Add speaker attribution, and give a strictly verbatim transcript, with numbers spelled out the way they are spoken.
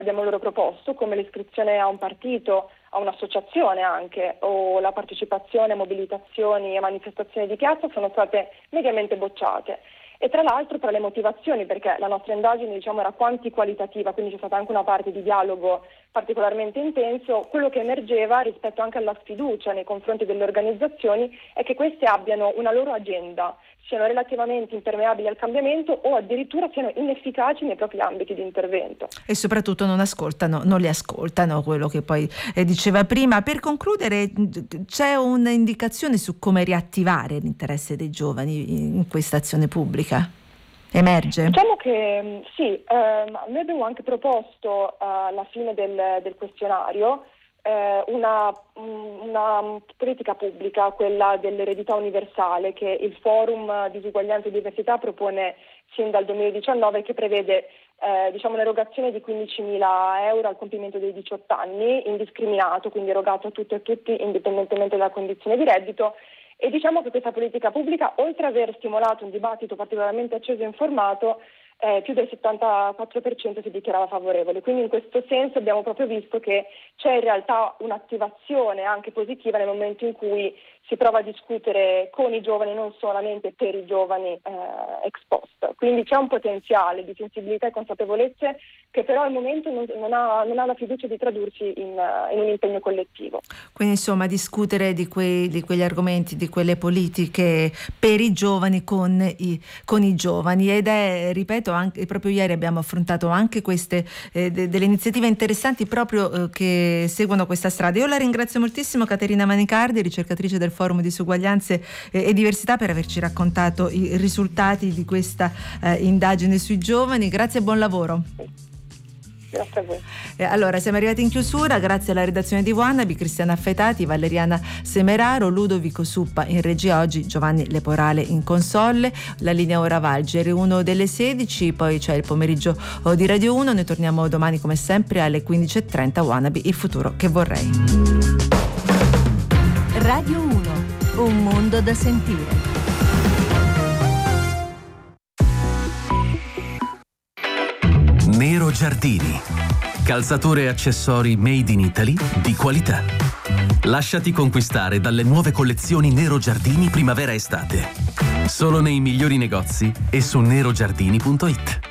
Speaker 1: abbiamo loro proposto, come l'iscrizione a un partito, a un'associazione anche, o la partecipazione a mobilitazioni e manifestazioni di piazza, sono state mediamente bocciate. E tra l'altro tra le motivazioni, perché la nostra indagine diciamo era quanti-qualitativa, quindi c'è stata anche una parte di dialogo particolarmente intenso, quello che emergeva rispetto anche alla sfiducia nei confronti delle organizzazioni è che queste abbiano una loro agenda, siano relativamente impermeabili al cambiamento o addirittura siano inefficaci nei propri ambiti di intervento.
Speaker 2: E soprattutto non ascoltano, non li ascoltano, quello che poi eh, diceva prima. Per concludere, c'è un'indicazione su come riattivare l'interesse dei giovani in questa azione pubblica? Emerge?
Speaker 1: Diciamo che sì, ehm, noi abbiamo anche proposto uh, alla fine del, del questionario eh, una, una politica pubblica, quella dell'eredità universale, che il Forum Disuguaglianza e Diversità propone sin dal duemiladiciannove, che prevede eh, diciamo un'erogazione di quindicimila euro al compimento dei diciotto anni, indiscriminato, quindi erogato a tutti e tutti indipendentemente dalla condizione di reddito. E diciamo che questa politica pubblica, oltre ad aver stimolato un dibattito particolarmente acceso e informato, eh, più del settantaquattro per cento si dichiarava favorevole. Quindi in questo senso abbiamo proprio visto che c'è in realtà un'attivazione anche positiva nel momento in cui si prova a discutere con i giovani, non solamente per i giovani eh, ex post. Quindi c'è un potenziale di sensibilità e consapevolezze che però al momento non, non, ha, non ha la fiducia di tradursi in, in un impegno collettivo.
Speaker 2: Quindi insomma discutere di, quei, di quegli argomenti, di quelle politiche per i giovani con i, con i giovani, ed è, ripeto, anche proprio ieri abbiamo affrontato anche queste eh, de, delle iniziative interessanti proprio eh, che seguono questa strada. Io la ringrazio moltissimo, Caterina Manicardi, ricercatrice del Forum Disuguaglianze eh, e Diversità, per averci raccontato i risultati di questa eh, indagine sui giovani. Grazie e buon lavoro.
Speaker 1: Grazie a voi.
Speaker 2: Eh, allora, siamo arrivati in chiusura. Grazie alla redazione di Wannabe, Cristiana Affetati, Valeriana Semeraro, Ludovico Suppa in regia oggi, Giovanni Leporale in console. La linea ora va al G R uno delle sedici, poi c'è il pomeriggio di Radio uno. Noi torniamo domani come sempre alle quindici e trenta. Wannabe, il futuro che vorrei.
Speaker 3: Radio uno, un mondo da sentire.
Speaker 4: Nero Giardini, calzature e accessori made in Italy di qualità. Lasciati conquistare dalle nuove collezioni Nero Giardini primavera-estate. Solo nei migliori negozi e su nero giardini punto it.